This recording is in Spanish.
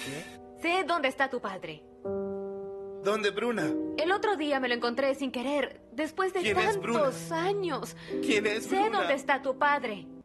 ¿Qué? Sé dónde está tu padre. ¿Dónde, Bruna? El otro día me lo encontré sin querer, después de ¿Quién es Bruna? tantos años. ¿Quién es Sé Bruna? dónde está tu padre.